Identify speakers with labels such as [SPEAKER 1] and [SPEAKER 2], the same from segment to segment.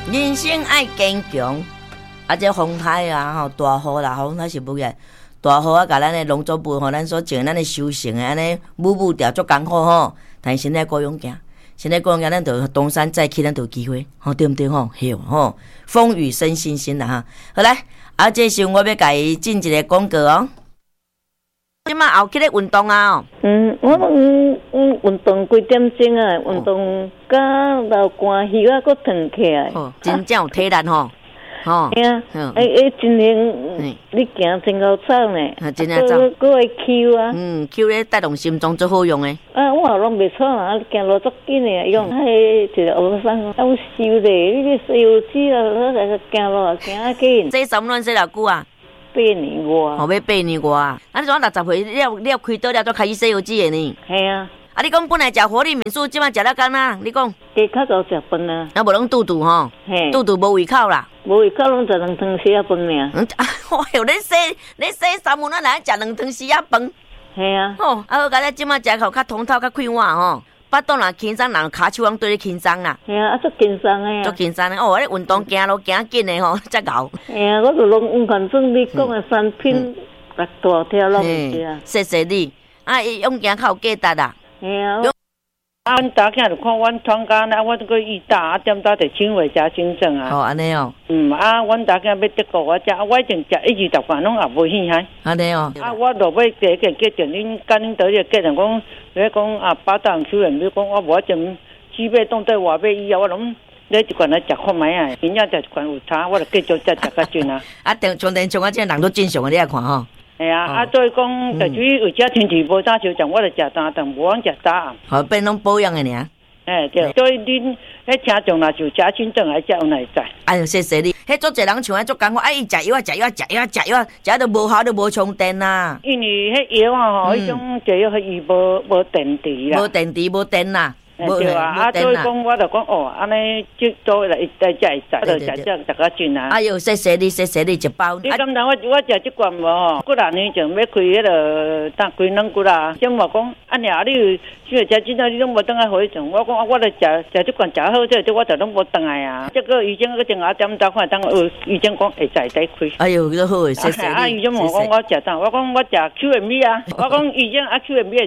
[SPEAKER 1] 人生爱坚强，啊，这风台啊，吼大雨啦，风台是不个大雨啊，甲咱的农作物吼，咱所种咱的收成的安尼母调足艰苦吼，但是身体够勇敢，身体够勇敢，咱就东山再起，咱就有机会，吼对毋对吼？嘿吼，风雨生信心啦哈。好来，啊，这时我要甲伊进一个广告哦。即马后起咧运动啊哦。
[SPEAKER 2] 我运动几点钟啊？运动到流汗气啊，搁腾起来。
[SPEAKER 1] 哦，真正有体力吼。吼，
[SPEAKER 2] 嘿啊，真行，你行真够走呢，
[SPEAKER 1] 真正走，
[SPEAKER 2] 搁会抽啊。
[SPEAKER 1] 抽咧带动心脏最好用诶。
[SPEAKER 2] 啊，我也拢袂错啊，行路足紧诶，用迄一个学生啊，有收咧，你西游记啊，我来个行路啊，行啊紧。
[SPEAKER 1] 这三轮洗偌久啊
[SPEAKER 2] ？8年外。
[SPEAKER 1] 哦，要8年外啊！啊，你怎60岁了开刀了，才开始西游记诶呢？
[SPEAKER 2] 系啊。
[SPEAKER 1] 啊，你讲本来食活力民宿，即摆食了干哪？你讲？
[SPEAKER 2] 加较早食饭啊。
[SPEAKER 1] 啊，无拢肚肚吼？嘿。肚肚无胃口啦。
[SPEAKER 2] 无胃口拢食2汤匙仔饭尔。
[SPEAKER 1] 哦哟，你洗三文啊，来食2汤匙仔饭。
[SPEAKER 2] 系啊。
[SPEAKER 1] 哦，啊好，甲咱即摆食口较通透较快活吼。巴肚若轻松，人骹手拢对你轻松啦。
[SPEAKER 2] 系啊，足轻松诶啊。
[SPEAKER 1] 足轻松诶，哦，你运动行路行紧诶吼，才够。
[SPEAKER 2] 系啊，我就拢反正你讲诶产品，大条拢是啊。
[SPEAKER 1] 谢谢你，啊，勇行较有价值啦。
[SPEAKER 2] 系啊。
[SPEAKER 3] 啊，阮查囝就看阮团家呢，我这个医大啊，点到就请回家诊症啊。
[SPEAKER 1] 哦，安尼哦。
[SPEAKER 3] 啊，阮查囝要德国我食，我已经食1、2、10罐，拢也无兴趣。
[SPEAKER 1] 安尼哦。
[SPEAKER 3] 啊，我落尾第一件决定，恁甲恁倒个决定讲，你讲啊，巴掌抽人，你讲我无种举杯当对话杯以后，我拢你一罐来食看卖啊，真正食一罐有差，我就继续再食较准啊。
[SPEAKER 1] 啊，充电充啊，这人都正常的，你来看吼。
[SPEAKER 3] 系啊，啊，所以讲，就至于有只天气无早烧酱，我就食三顿，无讲食早暗。
[SPEAKER 1] 好，变拢保养的尔。
[SPEAKER 3] 对，所以恁迄听众若就食清正，还食有哪会知？
[SPEAKER 1] 哎呦，谢谢你。迄足侪人像迄足艰苦，伊食药啊，食到无效都无充电啦。
[SPEAKER 3] 因为迄药啊吼，迄种食药伊无电池啦。
[SPEAKER 1] 无电池，无电啦。
[SPEAKER 3] 对啊，啊，所以讲我就讲哦，安尼即做来再食会食，就食较准啊。
[SPEAKER 1] 哎呦，谢谢你一包。
[SPEAKER 3] 你敢当我食即罐无吼？几多年前要开迄个当开两骨啦，先话讲，啊娘，你即个食真正你拢无当来回程。我讲啊，我来食即罐食好这我就拢无当来啊。这个医生个电话点到看，当医生讲会再开。
[SPEAKER 1] 哎呦，都好，谢谢你。
[SPEAKER 3] 啊，医生问我我食啥？我讲我食 QMB 啊。我讲医生啊 QMB 会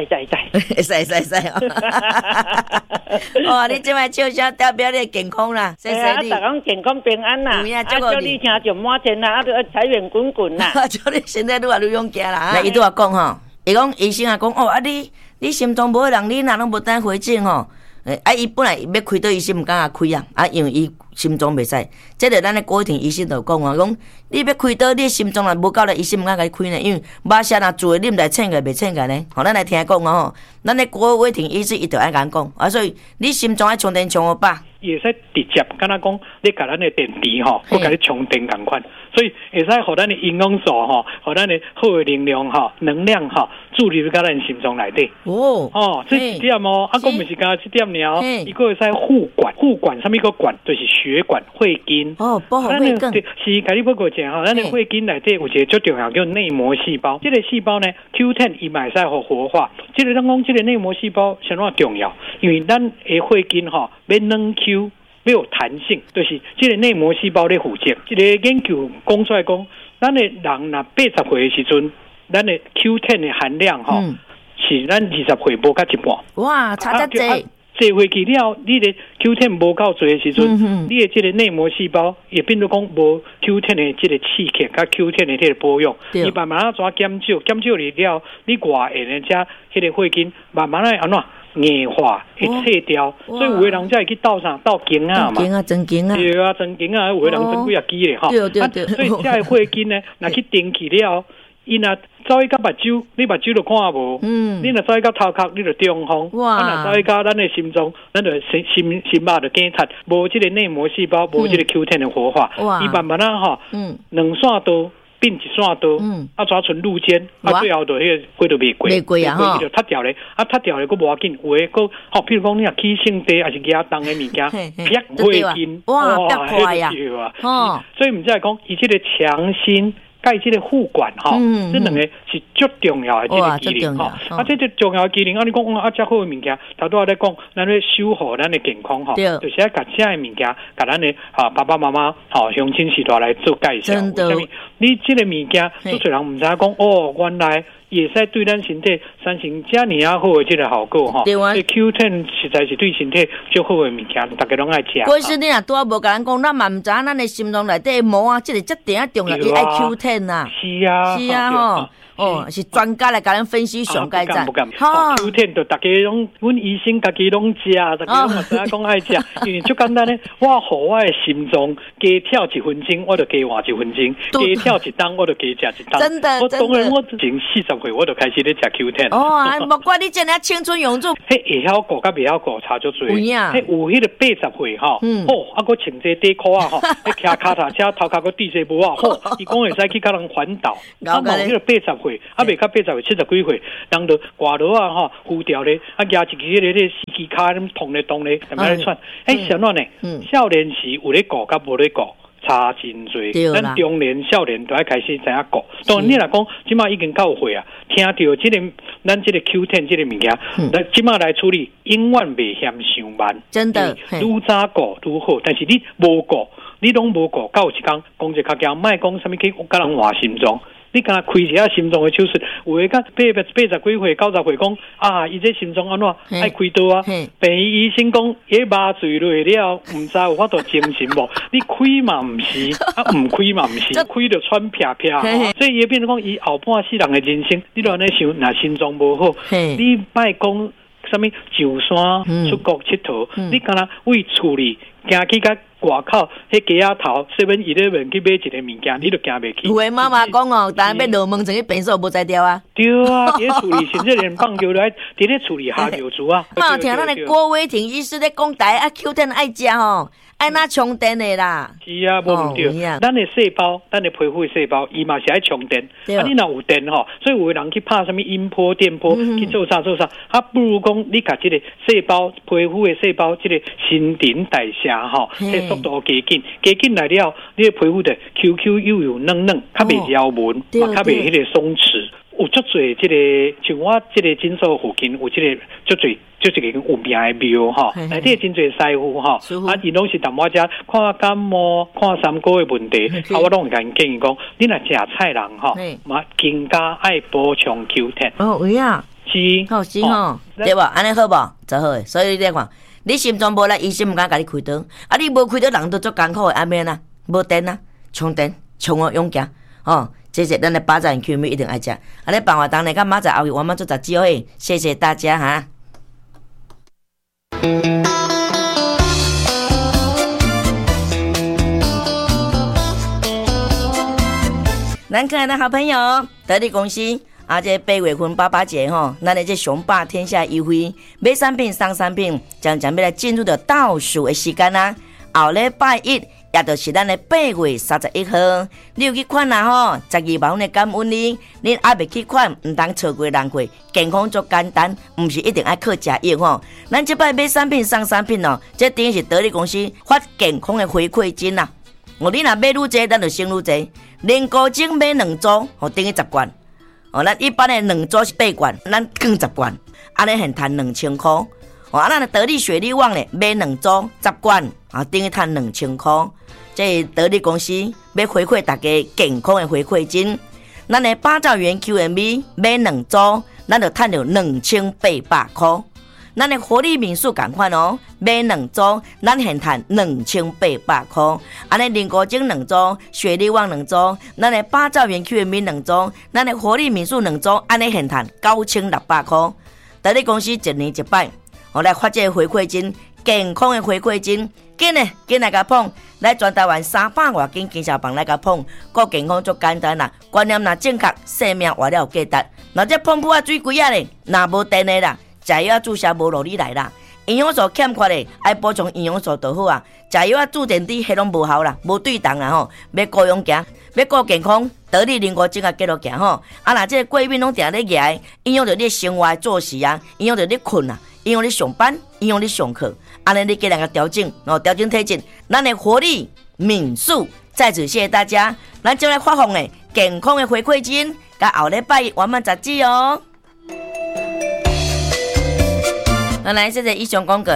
[SPEAKER 1] 使。哇！你即摆笑声代表你健康啦，谢谢你。
[SPEAKER 3] 大家健康平安啦，祝你听就满天啦，财源滚滚啦。
[SPEAKER 1] 祝你身体愈来愈勇敢啦。来，伊拄仔讲吼，伊讲医生也讲哦，啊你心脏无人，你若拢无等回诊吼。啊，伊本来要开刀，医生毋敢开啊，啊，因为伊心脏袂使。这个咱的过程医生就讲啊，讲你要开刀，你心脏若无够了，医生毋敢甲你开呢，因为马车若做你毋知称个袂称个呢。吼，咱来听讲哦，咱的郭伟霆医生伊就爱甲讲，啊，所以你心脏爱充电充500。
[SPEAKER 4] 也使直接，敢若讲你甲咱的电池吼，我甲你充电共款，所以会使互咱的营养素吼，互咱的好的能量吼，能量吼，注入到咱心脏内底。这一点哦，啊，讲毋是干这点尔，伊个会使护管，啥物个管，就是血管、血筋。
[SPEAKER 1] 保护血管。
[SPEAKER 4] 是，甲你报告者吼，咱的血筋内底有一个最重要叫内膜细胞，这个细胞呢 Q10 伊嘛会使互活化。这个咱讲这个内膜细胞相当重要，因为咱的血筋吼要软 Q。要有弹性，就是这个内膜细胞咧负责。这个研究讲出来讲，咱的人若80岁的时阵，咱的 Q10 的含量吼，是咱20岁无到一半。
[SPEAKER 1] 哇，差得济！
[SPEAKER 4] 坐回去了，你的 Q10 无够多的时阵，你的这个内膜细胞也变做讲无 Q10 的这个刺激，甲 Q10 的这个保养，伊慢慢怎减少了，你外缘的遮迄个血筋慢慢安怎？硬化会切掉，所以有的人才会去斗啥斗筋啊嘛，
[SPEAKER 1] 真筋啊，
[SPEAKER 4] 对啊，真筋啊，有的人整几啊支咧吼，
[SPEAKER 1] 对，
[SPEAKER 4] 所以这血筋呢，若去定起了，伊若走去到目睭，你目睭就看无，你若走去到头壳，你就中风，若走去到咱的心脏，咱就心脉就紧塌，无这个内膜细胞，无这个 Q10 的活化，伊慢慢啊吼，两线刀。变一线刀，抓存路肩，最后就迄个骨都袂过啊，伊就塌掉咧，塌掉咧，佫无要紧，有诶，佫譬如讲你若起性地，还是压重诶物件，血筋，
[SPEAKER 1] 哇，快啊，
[SPEAKER 4] 所以毋知讲，伊即个强心盖这个护管哈，这两个是最重要的这个机能哈。这最重要的机能，你讲这好的物件，头拄仔在讲，咱要守护咱的健康哈，就是要把这的物件，把咱的爸爸妈妈乡亲时代来做介绍。
[SPEAKER 1] 真的，
[SPEAKER 4] 你这个物件，做侪人唔知讲原来也是对咱身体产生这么样好的这个效果哈。对啊。Q10 实在是对身体最好的物件，大家拢爱吃。
[SPEAKER 1] 过是你若拄仔无甲咱讲，咱嘛唔知咱的心脏内底毛啊，这个这点重要，伊爱 Q10 啊。
[SPEAKER 4] 是啊。
[SPEAKER 1] 是啊是专家来甲咱分析上介赞。
[SPEAKER 4] Q10 就大家拢，阮医生家己拢食，大家拢知影讲爱食，因为最简单咧，我互我的心脏加跳1分钟，我就加换1分钟；加跳1档，我就加食1档。
[SPEAKER 1] 真的，
[SPEAKER 4] 我当然我前40岁我就开始咧食 Q10。
[SPEAKER 1] 莫怪你真系青春永驻。
[SPEAKER 4] 迄会晓顾甲袂晓顾差足多。有影。迄有迄个80岁吼，搁穿这底裤啊吼，迄骑脚踏车头壳搁滴这帽啊，伊讲会使去甲人环岛。啊，冇迄个80岁，未到80岁70几岁，人就挂落啊吼，浮掉咧，夹一支迄个司机卡咁痛咧动咧，咁样咧喘。什么呢？少年时有咧顾甲无咧顾。差真多，咱中年、少年都要开始知影顾。当然你来讲，即马已经够岁啊，听到这个咱这个 Q10 这个物件，咱即马来处理，永远袂嫌上慢。
[SPEAKER 1] 真的，
[SPEAKER 4] 愈早顾愈好。但是你无顾，你拢无顾，到有一天讲一较惊，莫讲什么去甲人换心脏。你敢开一下心脏的手术，有诶，甲80几岁、90岁讲伊这心脏安怎爱开刀啊？病医生讲，伊麻醉落了，唔知有法度精神无？你开嘛唔是，唔开嘛唔是，开就喘啪啪。所以伊变成讲，伊后半世人的人生，你都安尼想，若心脏无好，你莫讲什么上山出国佚佗，你敢若为处理，行去甲外口迄街仔头7-11去买一个物件，你都行袂去。
[SPEAKER 1] 有诶妈妈讲但要落门前去便所无才调啊。
[SPEAKER 4] 对啊，伫处理甚至连放尿来，伫咧处理下尿珠啊。
[SPEAKER 1] 我听咱的郭威霆医师咧讲台Q10 爱食吼。爱拿充电的啦，
[SPEAKER 4] 是啊，无毋对。咱的细胞，咱的皮肤的细胞，伊嘛是爱充电。你若有电吼，所以有人去拍什么音波、电波去做啥，不如讲你甲这个细胞、皮肤的细胞，这个新陈代谢吼，这速度加紧来了，你的皮肤的 QQ 又有嫩，较袂腰纹，嘛较袂迄个松弛。有足侪这个，像我这个诊所附近有这个足侪。就一个有名的庙哈，内底真侪师傅哈，伊拢是淡薄仔看感冒、看三高的问题，我拢会甲因建议讲，你若食菜人哈，嘛更加爱补充 Q10。
[SPEAKER 1] 有影，
[SPEAKER 4] 是
[SPEAKER 1] 对吧？安尼好无？就好诶。所以你看，你心脏无力，医生毋敢甲你开刀，你无开刀，人都足艰苦诶。安免啊，无电啊，充电，充哦勇敢这是咱的8兆元 Q 米一定爱食。安尼办法当然，甲明仔后日我们做10招诶。谢谢大家哈。咱可爱的好朋友得力公司这8月份爸爸节咱的这雄霸天下优惠，买产品送产品，将要来进入的倒数的时间啦。后礼拜1也就是咱的8月31号，你有去款啦12万的感恩你，恁还未去款，唔当错过人过，健康足简单，唔是一定要靠食药咱这摆买产品送产品这等于是得力公司发健康的回馈金啦。你若买愈济，咱就省愈济。年糕精买2组，等于10罐。咱一般的2组是8罐，咱更10罐，安尼现赚2000块。咱得力雪力旺咧买2组10罐，等于赚2000块。这得力公司要回馈大家健康的回馈金。咱的8兆元 QMB 买2组，咱就赚到2800块。咱的活力民宿同款买2组，咱现赚2800块。安尼年糕精2组，雪力旺2组，咱的8兆元 QMB 2组，咱的活力民宿2组，安尼现赚9600块。得力公司1年1摆，来发这回馈金，健康的回馈金，紧来甲捧，来全台湾300外间健身房来甲捧，个健康足简单啦，观念若正确，生命活了有价值。若这pom布水贵咧，若无电的啦。食药注射无落你来啦，营养素欠缺咧，爱补充营养素就好啊。食药注电池迄拢无效啦，无对动啊要顾养行，要顾健康，得力年糕精结落行若这个过敏拢定咧举，影响着你生活作息啊，影响着你困啊，影响你上班，影响你上课，安尼你给人个调整调整体质，咱的活力民宿。在此谢谢大家，咱将来发放的健康的回馈金，甲后礼拜圆满十指哦。来，谢谢以上广告。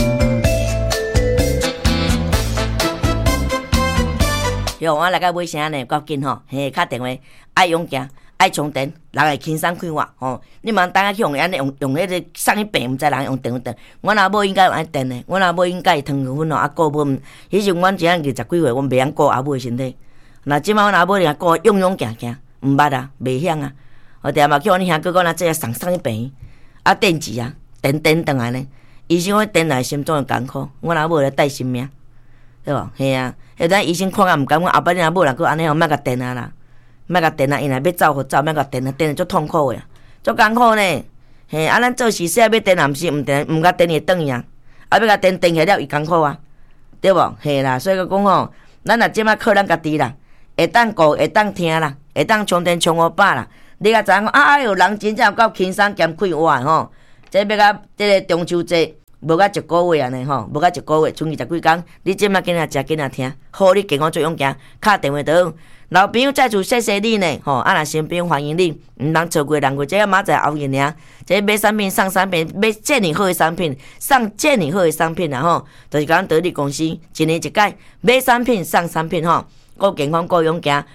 [SPEAKER 1] 哟，我来个买啥呢？赶紧吼，嘿，打电话爱用行，爱充电，人会轻松快活吼。你茫等下去用安尼用迄个送去病，毋知人用电电。我若无应该用安电的，我若无应该糖分哦，啊顾无。迄时阮一下20几岁，我袂晓顾阿母的身体。那即摆我若无人顾用行行，毋捌啊，袂晓啊。我定嘛叫阮兄哥讲，那这送去病，啊电池啊，电转来呢。医生讲电来心脏会艰苦，我若无咧带性命，对无？嘿啊。迄阵医生看啊，毋甘，我后摆若某人佫安尼哦，莫甲电啊啦，莫甲电啊，因若要走互走，莫甲电啊，电足痛苦诶，足艰苦呢。嘿，啊，咱做事说要电啊，毋是毋电，毋甲电会转去啊，啊，要甲电起了伊艰苦啊，对无？嘿啦，所以讲吼，咱若即摆靠咱家己啦，会当顾，会当听啦，会当充电充500啦。你甲知影讲哎哟，人真正有够轻松兼快活吼，这要甲即个中秋节。无甲1个月安尼吼，无甲1个月，剩20几工，你即摆囡仔食囡仔听，好你健康做勇行，敲电话倒。老朋友在厝谢谢你呢，吼，啊若新朋友欢迎你，毋通错过人过，这个明仔后日尔，这买产品送产品，买见你好的产品，送见你好的产品啦吼，就是讲得力公司一年一改，买产品送产品吼，顾健康顾勇行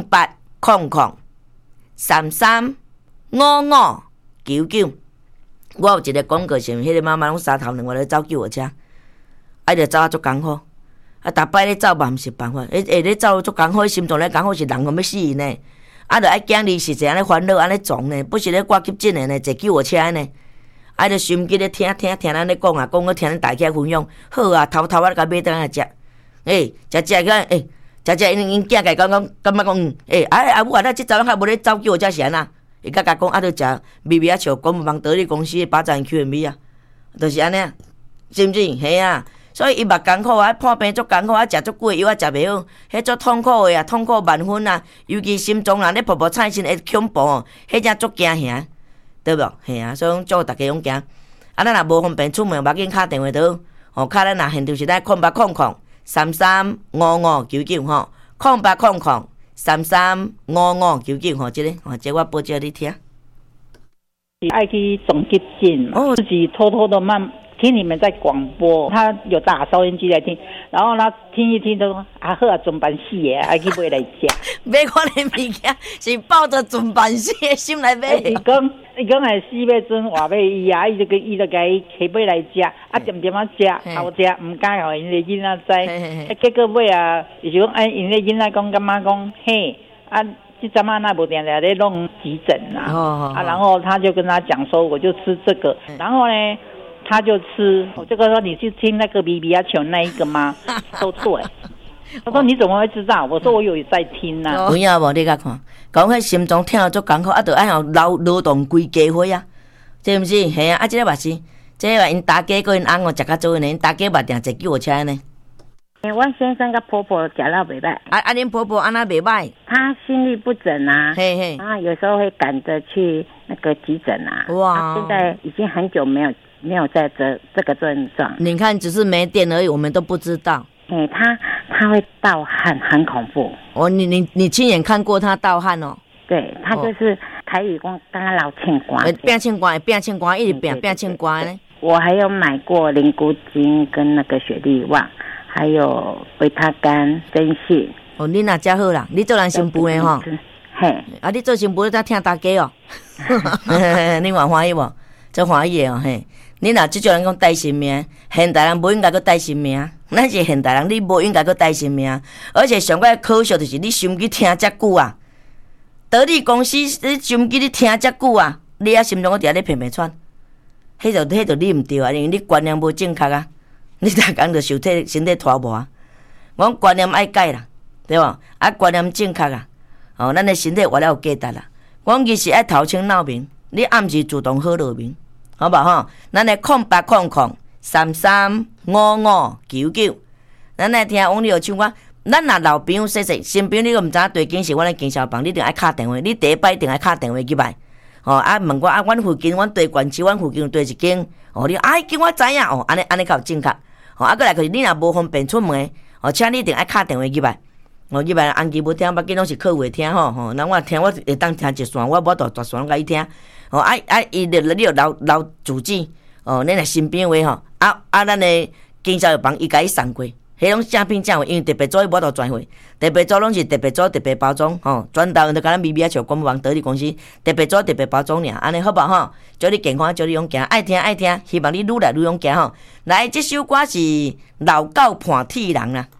[SPEAKER 1] ，0800335599。我有一个广告是，迄个妈妈拢3头2我咧走救护车，啊，着走啊足艰苦，啊，逐摆咧走嘛毋是办法，下咧走足艰苦，心脏咧艰苦是人个要死呢，啊，着爱惊你是安尼烦恼安尼撞呢，不是咧挂急诊的呢，坐救护车呢，啊，着心机咧听咱咧讲啊，讲个听咱大家分享，好啊，头啊甲买倒来食，食个食因囝家讲感觉讲，啊母啊，咱即早咱还无咧走救护车是安那？伊甲讲啊，着食味啊，像公务帮得力公司8站 QMB 啊，就是安尼啊，是毋是？嘿啊，所以伊嘛艰苦啊，破病足艰苦啊，食足贵药啊，食袂好，迄足痛苦的啊，痛苦万分啊，尤其心脏人咧噗噗产生会恐怖哦，迄只足惊吓，对无？嘿啊，所以讲祝大家勇行。啊，咱若无方便出门，无紧敲电话倒，吼，敲咱若现场是在0800335599吼，0800335599吼，这个这我报叫你听。
[SPEAKER 5] 爱去总急诊，自己偷偷的听你们在广播，他有打收音机来听，然后他听一听都说啊好啊，准办死的，爱去买来食。
[SPEAKER 1] 买款的物件是抱着准办死的心来买。
[SPEAKER 5] 伊讲系死要准话买伊啊，伊就甲伊起买来食，啊点点啊食，好食，唔敢互因个囡仔知。结果尾啊，伊就讲因个囡仔讲干妈讲嘿啊。这阵嘛那无定定咧弄急诊啊，然后他就跟他讲说，我就吃这个，然后呢，他就吃，我就说你去听那个 BB 啊球那一个吗？都错他说你怎么会知道？我说我有在听啊。
[SPEAKER 1] 有影无？你甲看，讲迄心脏听了足艰苦，啊，着爱互劳动规家伙啊，是毋是？系啊，啊，这个嘛是，这个因大家跟因翁哦食较做呢，因大家嘛定坐救护车呢。
[SPEAKER 6] 我先生跟婆婆讲到袂歹，
[SPEAKER 1] 恁婆婆安那袂歹？
[SPEAKER 6] 她心律不整啊，
[SPEAKER 1] 嘿嘿，
[SPEAKER 6] 啊，有时候会赶着去那个急诊啊。哇，现在已经很久没有在这个症状。
[SPEAKER 1] 你看，只是没电而已，我们都不知道。
[SPEAKER 6] 她会盗汗，很恐怖。
[SPEAKER 1] 哦，你亲眼看过她盗汗哦？
[SPEAKER 6] 对，她就是台语讲，刚刚老欠瓜，
[SPEAKER 1] 变欠瓜，一直变欠瓜呢。
[SPEAKER 6] 我还有买过灵骨精跟那个雪莉旺。还有维他甘、珍惜。
[SPEAKER 1] 哦，你那真好啦，你做人新妇的吼。
[SPEAKER 6] 嘿，
[SPEAKER 1] 啊，你做新妇才听大家哦。你还欢喜无？真欢喜的哦嘿。你若即种人讲带性命，现代人无应该去带性命，咱是现代人，你无应该去带性命。而且上怪可笑就是你心机听遮久啊，得力公司你心机你听遮久啊，你啊心中个伫咧偏喘，迄就你毋对啊，因为你观念无正确啊。你逐工就受身体拖磨，我讲观念爱改啦，对无？啊，观念正确啊，哦，咱的身体活了有价值啦。我讲其实爱头前闹面，你暗时主动好落面，好无吼？咱的0800335599，咱来听王丽有唱歌。咱若老朋友说新朋友你都毋知影对景是阮的经销房，你一定爱敲电话，你第一摆一定爱敲电话入来。哦，啊，问我啊，阮附近，阮地县市，阮附近有对一间，哦，你叫我知影哦，安尼较有正确。哦，啊，过来就是你若无方便出门，哦，请你一定爱敲电话入来。 哦，一般红旗无听，捌紧拢是客户会听吼，人我听我会当听一线，我无大线拢甲伊听。哦，伊你有留主机，哦，恁若身边话吼，咱的经销房伊甲伊送过。迄种正品正货，因为特别组伊无度转货，特别组拢是特别组特别包装，吼，转头就甲咱微微像广播网得力公司特别组特别包装尔，安尼好无吼？祝你健康，祝你勇行，爱听，希望你愈来愈勇行吼。来，这首歌是老狗伴铁人啦。